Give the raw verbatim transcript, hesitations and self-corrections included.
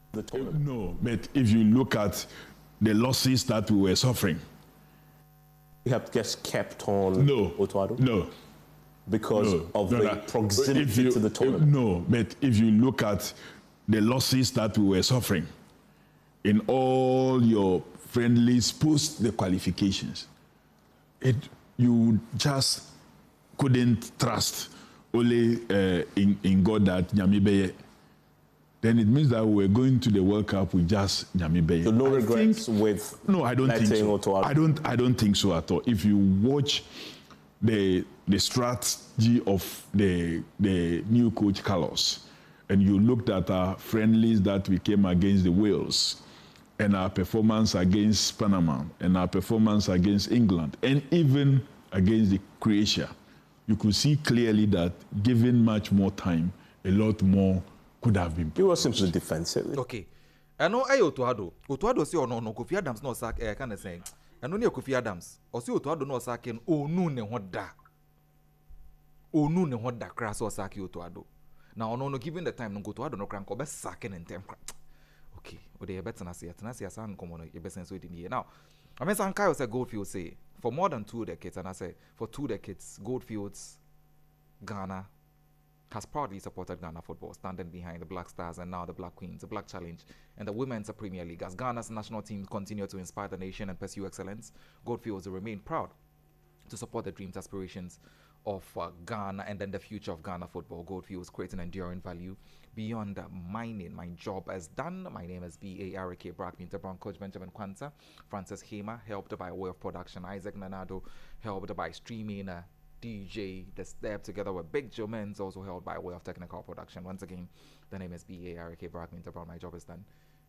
the tournament. No, but if you look at the losses that we were suffering. We have just kept on No. Otto Addo? No. Because no, of no, the no. proximity you, to the tournament? No, but if you look at the losses that we were suffering in all your friendlies post the qualifications, it you just couldn't trust only uh, in, in God that Nyamibeye. Then it means that we're going to the World Cup with just Nyamibeye. So no I regrets think, with no, I don't think so. Otto Addo? I don't. I don't think so at all. If you watch the the strategy of the the new coach Carlos, and you looked at our friendlies that we came against the Wales, and our performance against Panama, and our performance against England, and even against the Croatia, you could see clearly that given much more time, a lot more could have been. He was simply defensive. Okay. And no, I Otto Addo. Otto Addo say, oh no, no, Kofi Adams no sack. I kind of saying. And no, near Kofi Adams. Or see Otto Addo no sacking. Oh no, ne what da. Oh no, ne what da. Crass or sack Otto Addo. Now, no, no, given the time, no go to Addo no crank or best sacking and temper. Okay. Or they better not say. Not say a son come on. You best sense waiting here now. I mean, some Kyle said Goldfield say for more than two decades, and I say for two decades, Goldfield's Ghana has proudly supported Ghana football, standing behind the Black Stars and now the Black Queens, the Black Challenge, and the Women's Premier League. As Ghana's national team continue to inspire the nation and pursue excellence, Goldfields will remain proud to support the dreams, aspirations of uh, Ghana and then the future of Ghana football. Goldfields creating enduring value beyond uh, mining. My job is done. My name is B A R K Brackman, Brown coach Benjamin Kwanzaa, Francis Hema, helped by way of production, Isaac Nanado, helped by streaming. Uh, D J, the step together with Big Joe Men's, also held by way of technical production. Once again, the name is B A R K Brackman. My job is done.